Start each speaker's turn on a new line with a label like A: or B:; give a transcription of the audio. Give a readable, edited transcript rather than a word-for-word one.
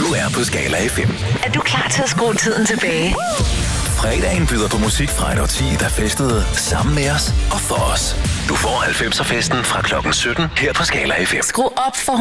A: er på Skala FM.
B: Er du klar til at skrue tiden tilbage?
A: Fredagen byder på musik fra et årti, der festede sammen med os og for os. Du får 90'er festen fra klokken 17 her på Skala FM.
B: Skru op for